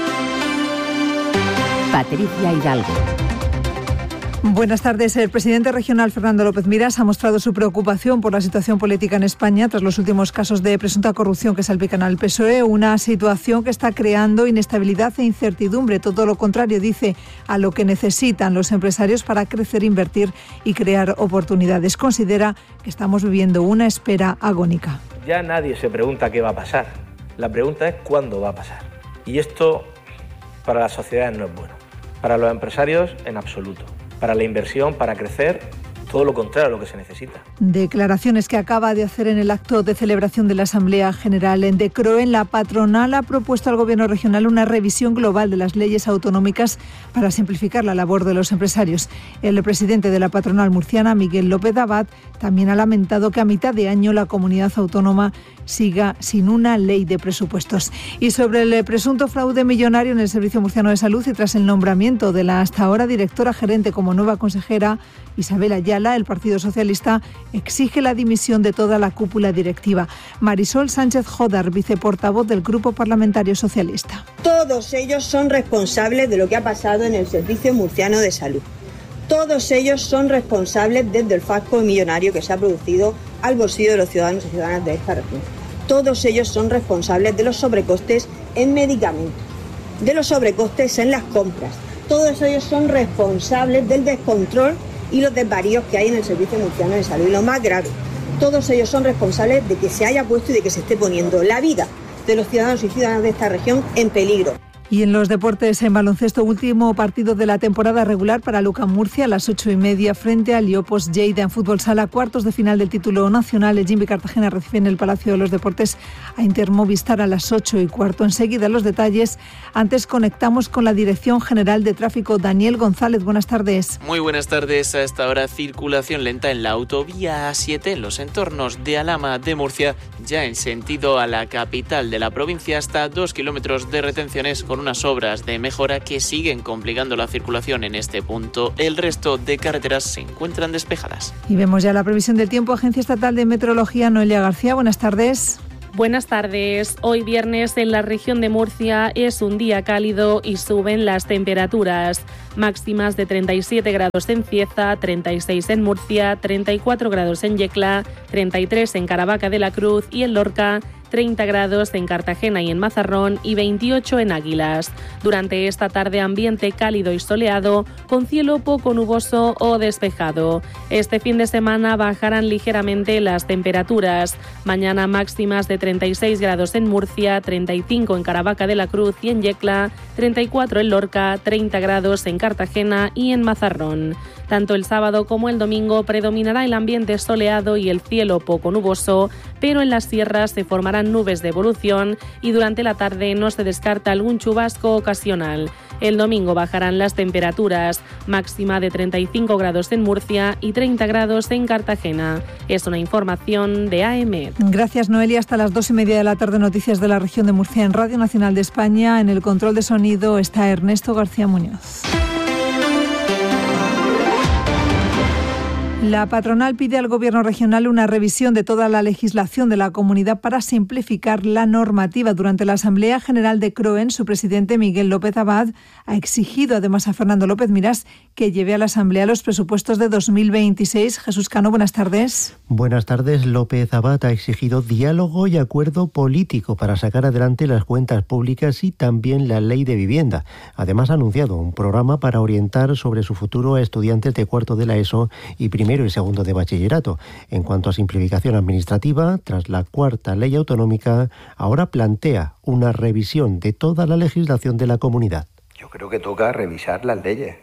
Patricia Hidalgo. Buenas tardes. El presidente regional Fernando López Miras ha mostrado su preocupación por la situación política en España tras los últimos casos de presunta corrupción que salpican al P S O E, una situación que está creando inestabilidad e incertidumbre, todo lo contrario, dice, a lo que necesitan los empresarios para crecer, invertir y crear oportunidades. Considera que estamos viviendo una espera agónica. Ya nadie se pregunta qué va a pasar, la pregunta es cuándo va a pasar. Y esto para las sociedades no es bueno, para los empresarios en absoluto. Para la inversión, para crecer, todo lo contrario a lo que se necesita. Declaraciones que acaba de hacer en el acto de celebración de la Asamblea General en de Croen. La patronal ha propuesto al Gobierno regional una revisión global de las leyes autonómicas para simplificar la labor de los empresarios. El presidente de la patronal murciana, Miguel López Abad, también ha lamentado que a mitad de año la comunidad autónoma siga sin una ley de presupuestos. Y sobre el presunto fraude millonario en el Servicio Murciano de Salud y tras el nombramiento de la hasta ahora directora gerente como nueva consejera, Isabel Ayala, el Partido Socialista exige la dimisión de toda la cúpula directiva. Marisol Sánchez Jodar, viceportavoz del Grupo Parlamentario Socialista. Todos ellos son responsables de lo que ha pasado en el Servicio Murciano de Salud. Todos ellos son responsables desde el fasco millonario que se ha producido al bolsillo de los ciudadanos y ciudadanas de esta región. Todos ellos son responsables de los sobrecostes en medicamentos, de los sobrecostes en las compras. Todos ellos son responsables del descontrol y los desvaríos que hay en el Servicio Murciano de Salud. Y lo más grave, todos ellos son responsables de que se haya puesto y de que se esté poniendo la vida de los ciudadanos y ciudadanas de esta región en peligro. Y en los deportes, en baloncesto, último partido de la temporada regular para Luca Murcia a las ocho y media frente al Liopos Lleida. En fútbol sala, cuartos de final del título nacional. El Jimmy Cartagena recibe en el Palacio de los Deportes a Intermovistar a las ocho y cuarto. Enseguida los detalles. Antes conectamos con la Dirección General de Tráfico. Daniel González, buenas tardes. Muy buenas tardes. A esta hora circulación lenta en la autovía A siete en los entornos de Alhama de Murcia, ya en sentido a la capital de la provincia, hasta dos kilómetros de retenciones con unas obras de mejora que siguen complicando la circulación en este punto. El resto de carreteras se encuentran despejadas. Y vemos ya la previsión del tiempo. Agencia Estatal de Meteorología, Noelia García, buenas tardes. Buenas tardes. Hoy viernes en la región de Murcia es un día cálido y suben las temperaturas. Máximas de treinta y siete grados en Cieza, treinta y seis en Murcia, treinta y cuatro grados en Yecla, treinta y tres en Caravaca de la Cruz y en Lorca, treinta grados en Cartagena y en Mazarrón y veintiocho en Águilas. Durante esta tarde ambiente cálido y soleado, con cielo poco nuboso o despejado. Este fin de semana bajarán ligeramente las temperaturas. Mañana máximas de treinta y seis grados en Murcia, treinta y cinco en Caravaca de la Cruz y en Yecla, treinta y cuatro en Lorca, treinta grados en Cartagena y en Mazarrón. Tanto el sábado como el domingo predominará el ambiente soleado y el cielo poco nuboso, pero en las sierras se formarán nubes de evolución y durante la tarde no se descarta algún chubasco ocasional. El domingo bajarán las temperaturas, máxima de treinta y cinco grados en Murcia y treinta grados en Cartagena. Es una información de A M E D. Gracias, Noelia. Hasta las dos y media de la tarde, noticias de la región de Murcia en Radio Nacional de España. En el control de sonido está Ernesto García Muñoz. La patronal pide al Gobierno regional una revisión de toda la legislación de la comunidad para simplificar la normativa. Durante la Asamblea General de CROEN, su presidente Miguel López Abad ha exigido además a Fernando López Miras que lleve a la Asamblea los presupuestos de dos mil veintiséis. Jesús Cano, buenas tardes. Buenas tardes. López Abad ha exigido diálogo y acuerdo político para sacar adelante las cuentas públicas y también la ley de vivienda. Además ha anunciado un programa para orientar sobre su futuro a estudiantes de cuarto de la ESO y primero y segundo de bachillerato. En cuanto a simplificación administrativa, tras la cuarta ley autonómica, ahora plantea una revisión de toda la legislación de la comunidad. Yo creo que toca revisar las leyes.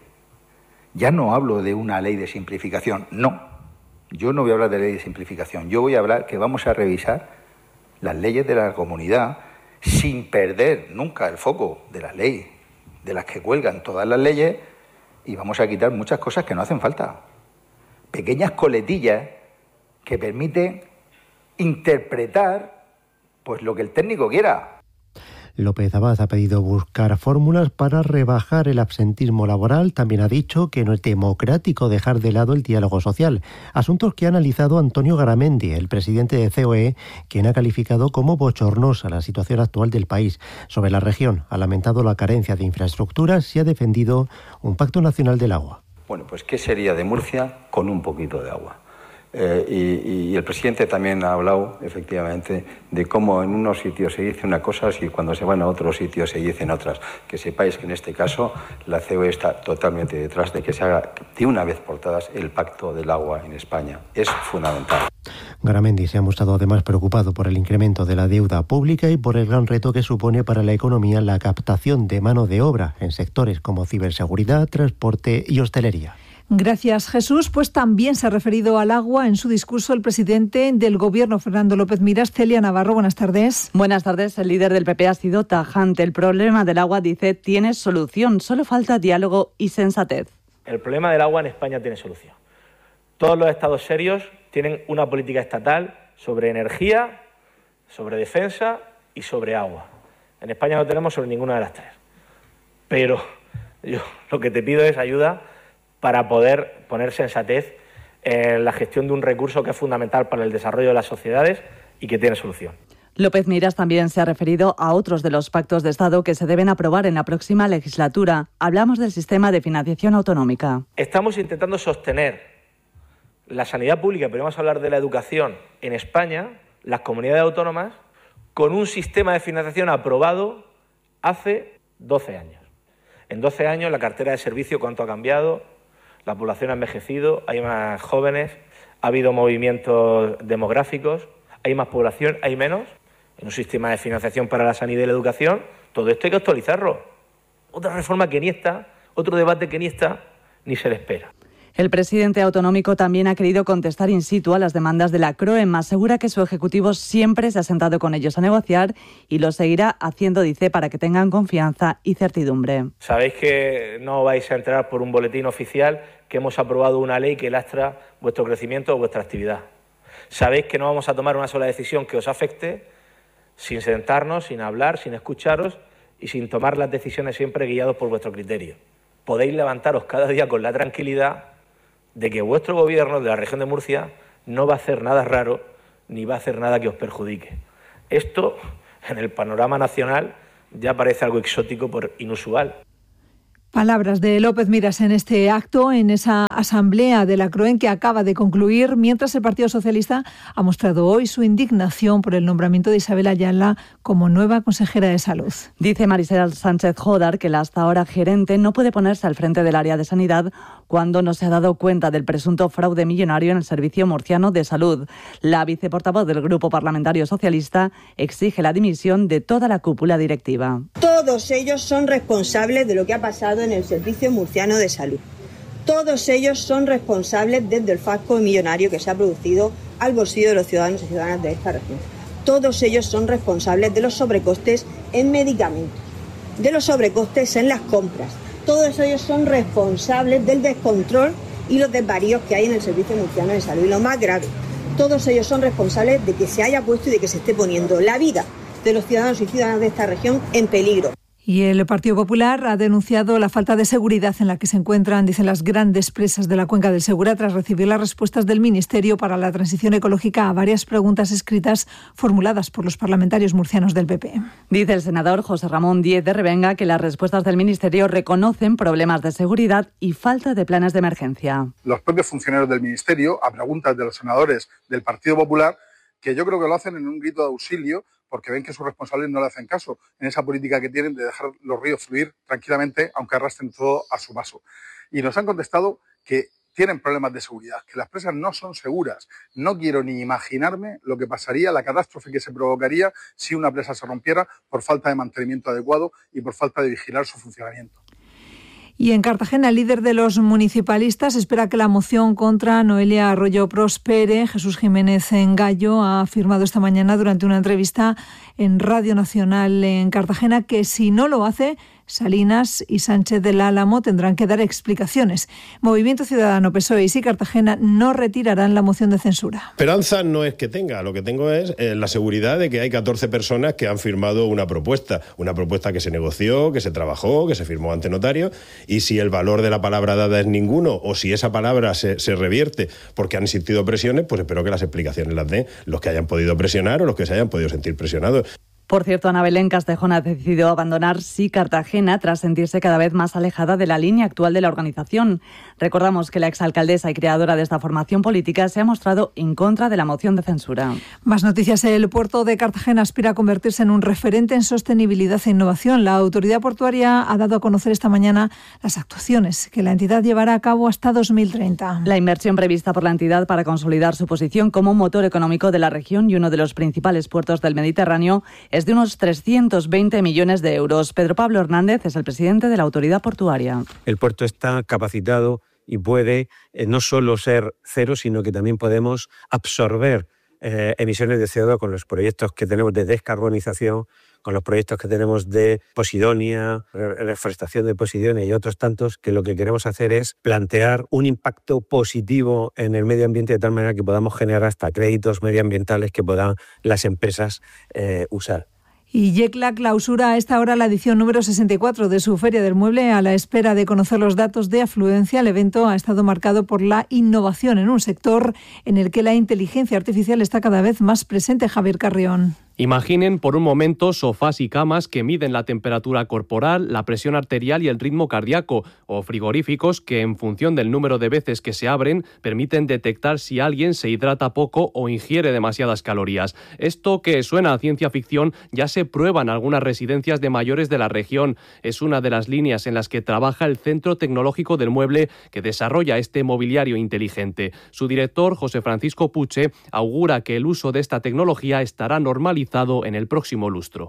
Ya no hablo de una ley de simplificación, no. Yo no voy a hablar de ley de simplificación. Yo voy a hablar que vamos a revisar las leyes de la comunidad sin perder nunca el foco de la ley, de las que cuelgan todas las leyes, y vamos a quitar muchas cosas que no hacen falta. Pequeñas coletillas que permiten interpretar pues lo que el técnico quiera. López Abad ha pedido buscar fórmulas para rebajar el absentismo laboral. También ha dicho que no es democrático dejar de lado el diálogo social. Asuntos que ha analizado Antonio Garamendi, el presidente de C O E, quien ha calificado como bochornosa la situación actual del país. Sobre la región, ha lamentado la carencia de infraestructuras y ha defendido un pacto nacional del agua. Bueno, pues ¿qué sería de Murcia con un poquito de agua? Eh, y, y el presidente también ha hablado, efectivamente, de cómo en unos sitios se dicen unas cosas y cuando se van a otros sitios se dicen otras. Que sepáis que en este caso la C O E está totalmente detrás de que se haga de una vez por todas el pacto del agua en España. Es fundamental. Garamendi se ha mostrado además preocupado por el incremento de la deuda pública y por el gran reto que supone para la economía la captación de mano de obra en sectores como ciberseguridad, transporte y hostelería. Gracias, Jesús. Pues también se ha referido al agua en su discurso el presidente del Gobierno, Fernando López Miras. Celia Navarro, buenas tardes. Buenas tardes. El líder del P P ha sido tajante. El problema del agua, dice, tiene solución. Solo falta diálogo y sensatez. El problema del agua en España tiene solución. Todos los estados serios tienen una política estatal sobre energía, sobre defensa y sobre agua. En España no tenemos sobre ninguna de las tres. Pero yo lo que te pido es ayuda para poder poner sensatez en la gestión de un recurso que es fundamental para el desarrollo de las sociedades y que tiene solución. López Miras también se ha referido a otros de los pactos de Estado que se deben aprobar en la próxima legislatura. Hablamos del sistema de financiación autonómica. Estamos intentando sostener la sanidad pública, pero vamos a hablar de la educación en España, las comunidades autónomas, con un sistema de financiación aprobado hace doce años. En doce años la cartera de servicio, ¿cuánto ha cambiado? La población ha envejecido, hay más jóvenes, ha habido movimientos demográficos, hay más población, hay menos. En un sistema de financiación para la sanidad y la educación, todo esto hay que actualizarlo. Otra reforma que ni está, otro debate que ni está, ni se le espera. El presidente autonómico también ha querido contestar in situ a las demandas de la CROEM. Asegura que su ejecutivo siempre se ha sentado con ellos a negociar y lo seguirá haciendo, dice, para que tengan confianza y certidumbre. Sabéis que no vais a entrar por un boletín oficial que hemos aprobado una ley que lastra vuestro crecimiento o vuestra actividad. Sabéis que no vamos a tomar una sola decisión que os afecte sin sentarnos, sin hablar, sin escucharos y sin tomar las decisiones siempre guiados por vuestro criterio. Podéis levantaros cada día con la tranquilidad de que vuestro gobierno de la región de Murcia no va a hacer nada raro ni va a hacer nada que os perjudique. Esto, en el panorama nacional, ya parece algo exótico por inusual. Palabras de López Miras en este acto, en esa asamblea de la CROEM que acaba de concluir, mientras el Partido Socialista ha mostrado hoy su indignación por el nombramiento de Isabel Ayala como nueva consejera de Salud. Dice Marisela Sánchez Jodar que la hasta ahora gerente no puede ponerse al frente del área de sanidad cuando no se ha dado cuenta del presunto fraude millonario en el Servicio Murciano de Salud. La viceportavoz del Grupo Parlamentario Socialista exige la dimisión de toda la cúpula directiva. Todos ellos son responsables de lo que ha pasado en el Servicio Murciano de Salud. Todos ellos son responsables desde el fasco millonario que se ha producido al bolsillo de los ciudadanos y ciudadanas de esta región. Todos ellos son responsables de los sobrecostes en medicamentos, de los sobrecostes en las compras. Todos ellos son responsables del descontrol y los desvaríos que hay en el Servicio Murciano de Salud. Y lo más grave, todos ellos son responsables de que se haya puesto y de que se esté poniendo la vida de los ciudadanos y ciudadanas de esta región en peligro. Y el Partido Popular ha denunciado la falta de seguridad en la que se encuentran, dicen, las grandes presas de la cuenca del Segura tras recibir las respuestas del Ministerio para la Transición Ecológica a varias preguntas escritas formuladas por los parlamentarios murcianos del P P. Dice el senador José Ramón Díez de Revenga que las respuestas del Ministerio reconocen problemas de seguridad y falta de planes de emergencia. Los propios funcionarios del Ministerio, a preguntas de los senadores del Partido Popular, que yo creo que lo hacen en un grito de auxilio, porque ven que sus responsables no le hacen caso en esa política que tienen de dejar los ríos fluir tranquilamente, aunque arrastren todo a su paso. Y nos han contestado que tienen problemas de seguridad, que las presas no son seguras. No quiero ni imaginarme lo que pasaría, la catástrofe que se provocaría si una presa se rompiera por falta de mantenimiento adecuado y por falta de vigilar su funcionamiento. Y en Cartagena, el líder de los municipalistas espera que la moción contra Noelia Arroyo prospere. Jesús Jiménez en Gallo ha afirmado esta mañana durante una entrevista en Radio Nacional en Cartagena que si no lo hace, Salinas y Sánchez del Álamo tendrán que dar explicaciones. Movimiento Ciudadano, P S O E y Sí Cartagena no retirarán la moción de censura. Esperanza no es que tenga, lo que tengo es eh, la seguridad de que hay catorce personas que han firmado una propuesta, una propuesta que se negoció, que se trabajó, que se firmó ante notario, y si el valor de la palabra dada es ninguno, o si esa palabra se, se revierte porque han existido presiones, pues espero que las explicaciones las den los que hayan podido presionar o los que se hayan podido sentir presionados. Por cierto, Ana Belén Castejón ha decidido abandonar Sí Cartagena tras sentirse cada vez más alejada de la línea actual de la organización. Recordamos que la exalcaldesa y creadora de esta formación política se ha mostrado en contra de la moción de censura. Más noticias. El puerto de Cartagena aspira a convertirse en un referente en sostenibilidad e innovación. La autoridad portuaria ha dado a conocer esta mañana las actuaciones que la entidad llevará a cabo hasta dos mil treinta. La inversión prevista por la entidad para consolidar su posición como motor económico de la región y uno de los principales puertos del Mediterráneo es de unos trescientos veinte millones de euros. Pedro Pablo Hernández es el presidente de la autoridad portuaria. El puerto está capacitado y puede eh, no solo ser cero, sino que también podemos absorber eh, emisiones de C O dos con los proyectos que tenemos de descarbonización, con los proyectos que tenemos de Posidonia, reforestación de Posidonia y otros tantos, que lo que queremos hacer es plantear un impacto positivo en el medio ambiente de tal manera que podamos generar hasta créditos medioambientales que puedan las empresas eh, usar. Y Yecla clausura a esta hora la edición número sesenta y cuatro de su Feria del Mueble a la espera de conocer los datos de afluencia. El evento ha estado marcado por la innovación en un sector en el que la inteligencia artificial está cada vez más presente. Javier Carrión. Imaginen por un momento sofás y camas que miden la temperatura corporal, la presión arterial y el ritmo cardíaco, o frigoríficos que, en función del número de veces que se abren, permiten detectar si alguien se hidrata poco o ingiere demasiadas calorías. Esto, que suena a ciencia ficción, ya se prueba en algunas residencias de mayores de la región. Es una de las líneas en las que trabaja el Centro Tecnológico del Mueble, que desarrolla este mobiliario inteligente. Su director, José Francisco Puche, augura que el uso de esta tecnología estará normalizado en el próximo lustro.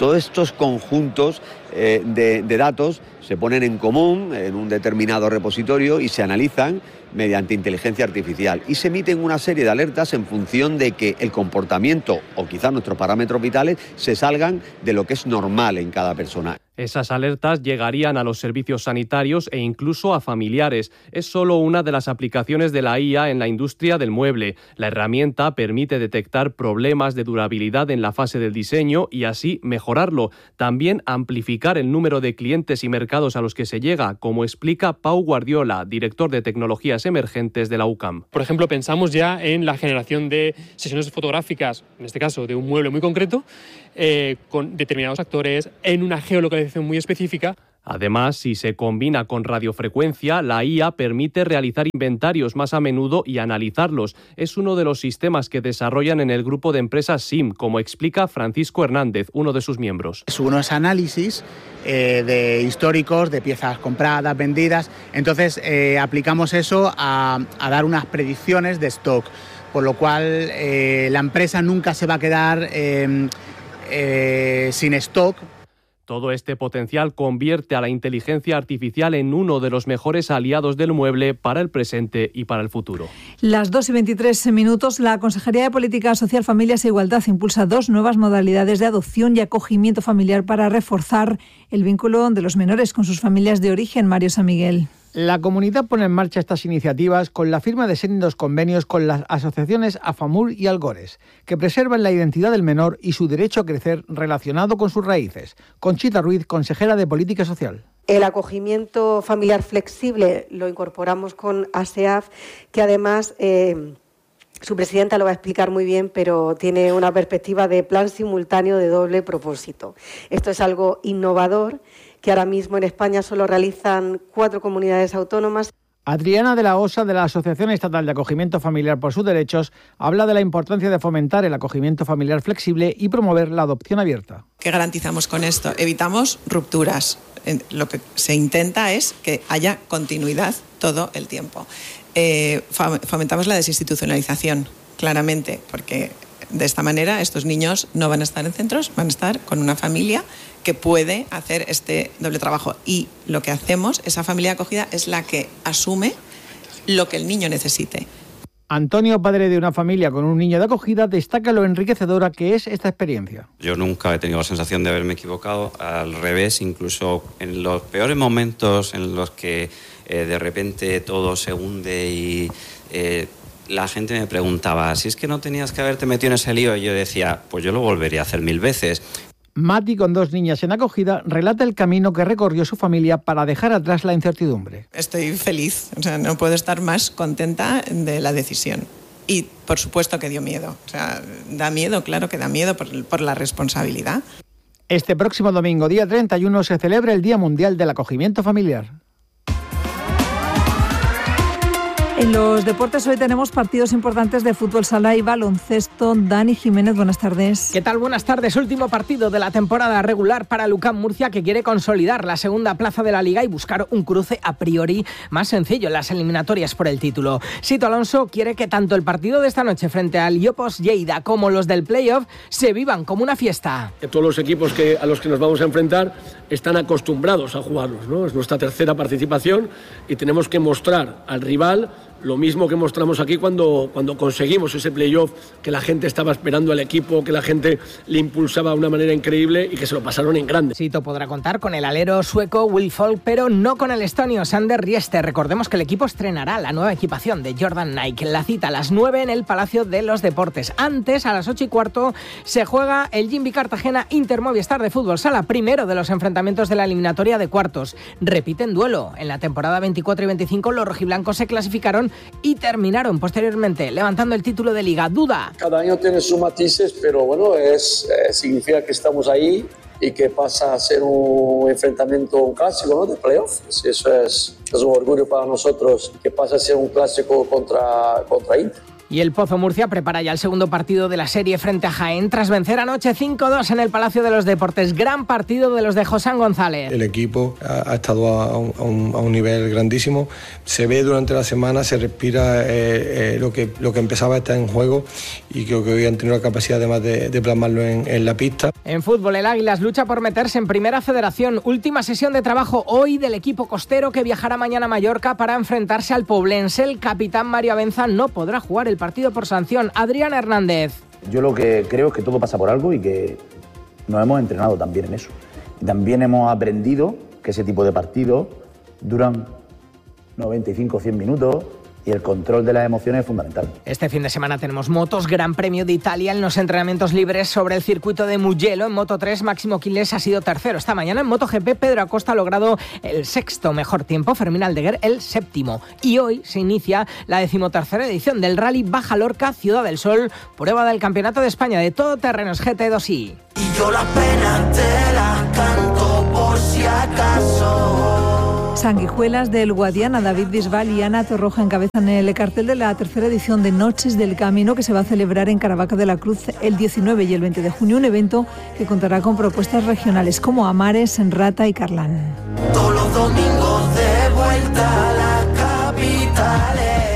Todos estos conjuntos eh, de, de datos se ponen en común en un determinado repositorio y se analizan mediante inteligencia artificial y se emiten una serie de alertas en función de que el comportamiento o quizás nuestros parámetros vitales se salgan de lo que es normal en cada persona. Esas alertas llegarían a los servicios sanitarios e incluso a familiares. Es solo una de las aplicaciones de la I A en la industria del mueble. La herramienta permite detectar problemas de durabilidad en la fase del diseño y así mejorarlo. También amplificar el número de clientes y mercados a los que se llega, como explica Pau Guardiola, director de tecnologías emergentes de la U C A M. Por ejemplo, pensamos ya en la generación de sesiones fotográficas, en este caso de un mueble muy concreto, eh, con determinados actores, en una geolocalización muy específica. Además, si se combina con radiofrecuencia, la I A permite realizar inventarios más a menudo y analizarlos. Es uno de los sistemas que desarrollan en el grupo de empresas S I M, como explica Francisco Hernández, uno de sus miembros. Es unos análisis eh, de históricos, de piezas compradas, vendidas. Entonces, eh, aplicamos eso a, a dar unas predicciones de stock, por lo cual eh, la empresa nunca se va a quedar eh, eh, sin stock. Todo este potencial convierte a la inteligencia artificial en uno de los mejores aliados del mueble para el presente y para el futuro. Las dos y veintitrés minutos, la Consejería de Política Social, Familias e Igualdad impulsa dos nuevas modalidades de adopción y acogimiento familiar para reforzar el vínculo de los menores con sus familias de origen. Mario San Miguel. La comunidad pone en marcha estas iniciativas con la firma de sendos convenios con las asociaciones AFAMUR y Algores, que preservan la identidad del menor y su derecho a crecer relacionado con sus raíces. Conchita Ruiz, consejera de Política Social. El acogimiento familiar flexible lo incorporamos con ASEAF, que además eh, su presidenta lo va a explicar muy bien, pero tiene una perspectiva de plan simultáneo de doble propósito. Esto es algo innovador, que ahora mismo en España solo realizan cuatro comunidades autónomas. Adriana de la Osa, de la Asociación Estatal de Acogimiento Familiar por sus Derechos, habla de la importancia de fomentar el acogimiento familiar flexible y promover la adopción abierta. ¿Qué garantizamos con esto? Evitamos rupturas. Lo que se intenta es que haya continuidad todo el tiempo. Eh, fomentamos la desinstitucionalización, claramente, porque de esta manera estos niños no van a estar en centros, van a estar con una familia que puede hacer este doble trabajo. Y lo que hacemos, esa familia acogida, es la que asume lo que el niño necesite. Antonio, padre de una familia con un niño de acogida, destaca lo enriquecedora que es esta experiencia. Yo nunca he tenido la sensación de haberme equivocado, al revés, incluso en los peores momentos en los que eh, de repente todo se hunde y eh, la gente me preguntaba, si es que no tenías que haberte metido en ese lío, y yo decía, pues yo lo volvería a hacer mil veces. Mati, con dos niñas en acogida, relata el camino que recorrió su familia para dejar atrás la incertidumbre. Estoy feliz, o sea, no puedo estar más contenta de la decisión. Y por supuesto que dio miedo, o sea, da miedo, claro que da miedo por, por la responsabilidad. Este próximo domingo, día treinta y uno, se celebra el Día Mundial del Acogimiento Familiar. En los deportes hoy tenemos partidos importantes de fútbol sala y baloncesto. Dani Jiménez, buenas tardes. ¿Qué tal? Buenas tardes. Último partido de la temporada regular para el U C A M Murcia, que quiere consolidar la segunda plaza de la Liga y buscar un cruce a priori más sencillo en las eliminatorias por el título. Sito Alonso quiere que tanto el partido de esta noche frente al Iopos Lleida como los del playoff se vivan como una fiesta. Todos los equipos que, a los que nos vamos a enfrentar están acostumbrados a jugarlos, ¿no? Es nuestra tercera participación y tenemos que mostrar al rival lo mismo que mostramos aquí cuando, cuando conseguimos ese playoff, que la gente estaba esperando al equipo, que la gente le impulsaba de una manera increíble y que se lo pasaron en grande. Sito podrá contar con el alero sueco Will Folk, pero no con el estonio Sander Riester. Recordemos que el equipo estrenará la nueva equipación de Jordan Nike. La cita a las nueve en el Palacio de los Deportes. Antes, a las ocho y cuarto, se juega el Jimby Cartagena Inter Movistar de fútbol sala, primero de los enfrentamientos de la eliminatoria de cuartos. Repiten duelo. En la temporada veinticuatro y veinticinco, los rojiblancos se clasificaron y terminaron posteriormente levantando el título de Liga. Duda. Cada año tiene sus matices, pero bueno, es, eh, significa que estamos ahí y que pasa a ser un enfrentamiento, un clásico, ¿no? De playoff. Eso es, es un orgullo para nosotros, que pasa a ser un clásico contra, contra Inter. Y el Pozo Murcia prepara ya el segundo partido de la serie frente a Jaén tras vencer anoche cinco dos en el Palacio de los Deportes. Gran partido de los de Josán González. El equipo ha, ha estado a un, a, un, a un nivel grandísimo. Se ve durante la semana, se respira eh, eh, lo, que, lo que empezaba a estar en juego y creo que hoy han tenido la capacidad además de, de plasmarlo en, en la pista. En fútbol, el Águilas lucha por meterse en Primera Federación. Última sesión de trabajo hoy del equipo costero que viajará mañana a Mallorca para enfrentarse al Poblense. El capitán Mario Abenza no podrá jugar el partido por sanción. Adrián Hernández. Yo lo que creo es que todo pasa por algo y que nos hemos entrenado también en eso. Y también hemos aprendido que ese tipo de partidos duran noventa y cinco a cien minutos y el control de las emociones es fundamental. Este fin de semana tenemos motos, Gran Premio de Italia en los entrenamientos libres sobre el circuito de Mugello. En Moto tres, Máximo Quilés ha sido tercero. Esta mañana en MotoGP, Pedro Acosta ha logrado el sexto mejor tiempo, Fermín Aldeguer el séptimo. Y hoy se inicia la decimotercera edición del Rally Baja Lorca Ciudad del Sol, prueba del Campeonato de España de Todoterrenos G T dos i. Y yo la pena te la canto por si acaso. Sanguijuelas del Guadiana, David Bisbal y Ana Torroja encabezan el cartel de la tercera edición de Noches del Camino que se va a celebrar en Caravaca de la Cruz el diecinueve y el veinte de junio, un evento que contará con propuestas regionales como Amares, Enrata y Carlán. Todos los domingos de vuelta a la capital.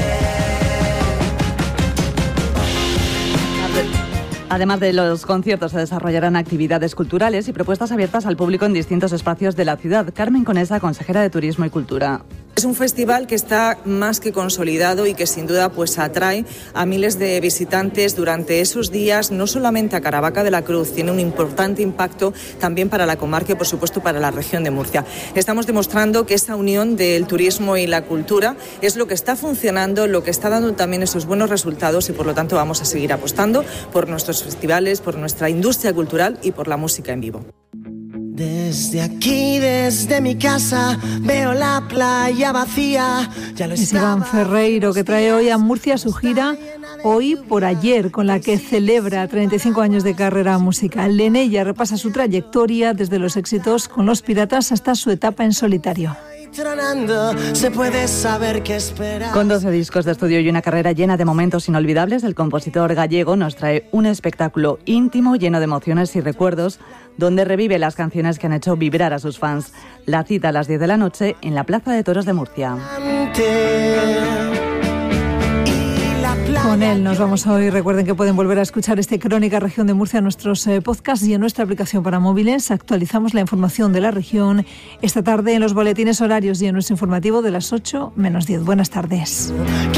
Además de los conciertos, se desarrollarán actividades culturales y propuestas abiertas al público en distintos espacios de la ciudad. Carmen Conesa, consejera de Turismo y Cultura. Es un festival que está más que consolidado y que sin duda pues atrae a miles de visitantes durante esos días, no solamente a Caravaca de la Cruz, tiene un importante impacto también para la comarca y por supuesto para la región de Murcia. Estamos demostrando que esa unión del turismo y la cultura es lo que está funcionando, lo que está dando también esos buenos resultados y por lo tanto vamos a seguir apostando por nuestros festivales, por nuestra industria cultural y por la música en vivo. Desde aquí, desde mi casa, veo la playa vacía. Ya lo es Iván Ferreiro, que trae hoy a Murcia su gira Hoy por Ayer, con la que celebra treinta y cinco años de carrera musical. En ella repasa su trayectoria desde los éxitos con Los Piratas hasta su etapa en solitario. Se puede saber qué esperar. Con doce discos de estudio y una carrera llena de momentos inolvidables, el compositor gallego nos trae un espectáculo íntimo, lleno de emociones y recuerdos, donde revive las canciones que han hecho vibrar a sus fans. La cita a las diez de la noche en la Plaza de Toros de Murcia. Con él nos vamos hoy. Recuerden que pueden volver a escuchar este Crónica Región de Murcia en nuestros eh, podcasts y en nuestra aplicación para móviles. Actualizamos la información de la región esta tarde en los boletines horarios y en nuestro informativo de las ocho menos diez. Buenas tardes.